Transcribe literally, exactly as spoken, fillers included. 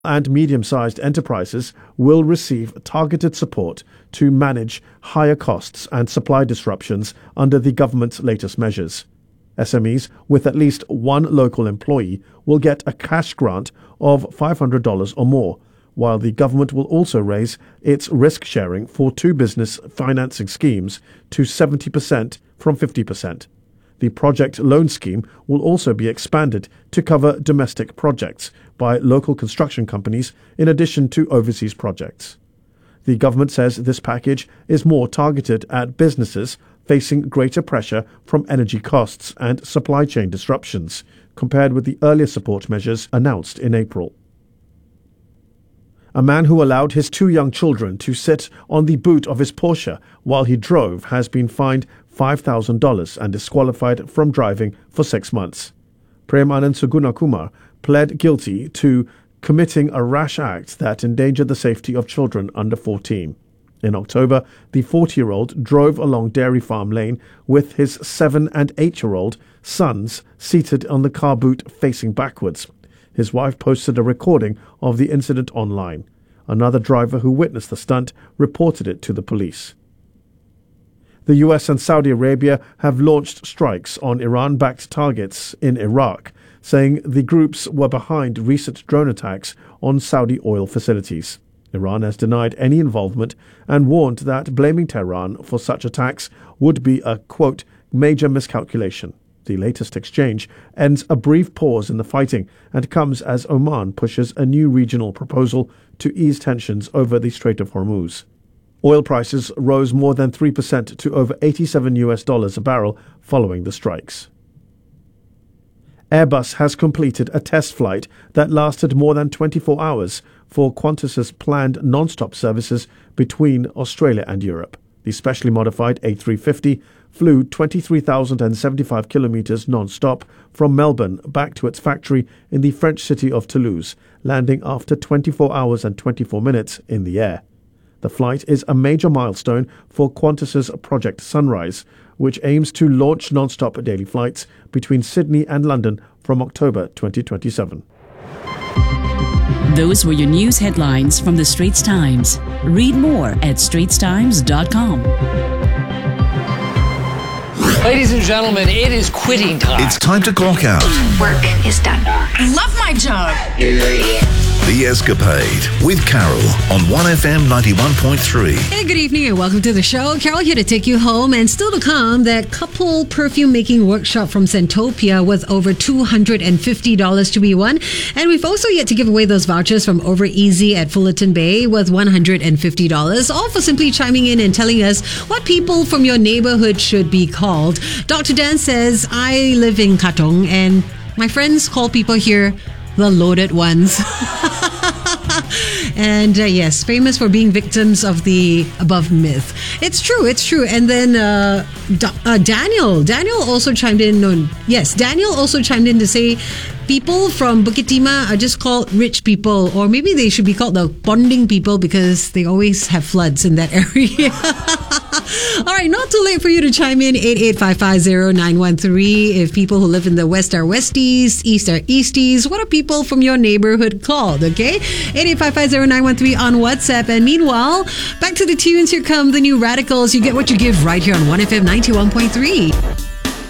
and medium-sized enterprises will receive targeted support to manage higher costs and supply disruptions under the government's latest measures. S M Es with at least one local employee will get a cash grant of five hundred dollars or more, while the government will also raise its risk sharing for two business financing schemes to seventy percent from fifty percent. The project loan scheme will also be expanded to cover domestic projects by local construction companies in addition to overseas projects. The government says this package is more targeted at businesses facing greater pressure from energy costs and supply chain disruptions compared with the earlier support measures announced in April. A man who allowed his two young children to sit on the boot of his Porsche while he drove has been fined five thousand dollars and disqualified from driving for six months. Prem Anand Sugunakumar pled guilty to committing a rash act that endangered the safety of children under fourteen. In October, the forty-year-old drove along Dairy Farm Lane with his seven- and eight-year-old sons seated on the car boot facing backwards. His wife posted a recording of the incident online. Another driver who witnessed the stunt reported it to the police. The U S and Saudi Arabia have launched strikes on Iran-backed targets in Iraq, saying the groups were behind recent drone attacks on Saudi oil facilities. Iran has denied any involvement and warned that blaming Tehran for such attacks would be a, quote, major miscalculation. The latest exchange ends a brief pause in the fighting and comes as Oman pushes a new regional proposal to ease tensions over the Strait of Hormuz. Oil prices rose more than three percent to over eighty-seven U S dollars a barrel following the strikes. Airbus has completed a test flight that lasted more than twenty-four hours for Qantas's planned non-stop services between Australia and Europe. The specially modified A three fifty flew twenty-three thousand seventy-five kilometers non-stop from Melbourne back to its factory in the French city of Toulouse, landing after twenty-four hours and twenty-four minutes in the air. The flight is a major milestone for Qantas's Project Sunrise, which aims to launch non-stop daily flights between Sydney and London from October twenty twenty-seven. Those were your news headlines from the Straits Times. Read more at straits times dot com. Ladies and gentlemen, it is quitting time. It's time to clock out. Work is done. I love my job. The Escapade with Carol on one F M ninety-one point three. Hey, good evening and welcome to the show. Carol here to take you home, and still to come, that couple perfume making workshop from Santopia with over two hundred fifty dollars to be won. And we've also yet to give away those vouchers from Over Easy at Fullerton Bay with one hundred fifty dollars, all for simply chiming in and telling us what people from your neighborhood should be called. Doctor Dan says, I live in Katong and my friends call people here the loaded ones. And uh, yes, famous for being victims of the above myth. It's true, it's true. And then uh, D- uh, Daniel, Daniel also chimed in. No, yes, Daniel also chimed in to say people from Bukit Timah are just called rich people, or maybe they should be called the bonding people because they always have floods in that area. All right, not too late for you to chime in. eight eight five five zero nine one three. If people who live in the West are Westies, East are Easties, what are people from your neighborhood called? Okay, eight eight five five zero nine one three on WhatsApp. And meanwhile, back to the tunes. Here come the New Radicals. You get what you give right here on one F M ninety-one point three.